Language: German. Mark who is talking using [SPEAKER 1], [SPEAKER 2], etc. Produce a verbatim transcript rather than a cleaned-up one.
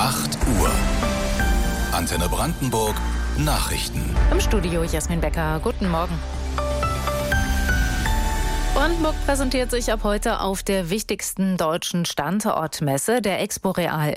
[SPEAKER 1] acht Uhr. Antenne Brandenburg Nachrichten.
[SPEAKER 2] Im Studio Jasmin Becker. Guten Morgen. Brandenburg präsentiert sich ab heute auf der wichtigsten deutschen Standortmesse, der Expo Real